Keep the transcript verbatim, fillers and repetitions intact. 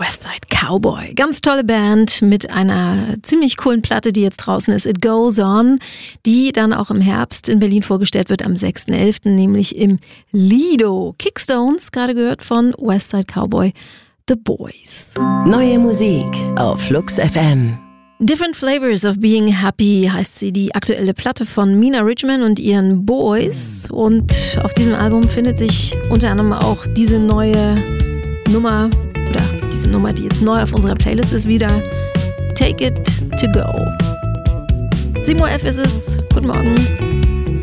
Westside Cowboy. Ganz tolle Band mit einer ziemlich coolen Platte, die jetzt draußen ist, It Goes On, die dann auch im Herbst in Berlin vorgestellt wird, am sechsten elften, nämlich im Lido. Kickstones, gerade gehört von Westside Cowboy, The Boys. Neue Musik auf Flux F M. Different Flavors of Being Happy heißt sie, die aktuelle Platte von Mina Richman und ihren Boys. Und auf diesem Album findet sich unter anderem auch diese neue Nummer, oder diese Nummer, die jetzt neu auf unserer Playlist ist, wieder Take It To Go. sieben Uhr elf ist es. Guten Morgen.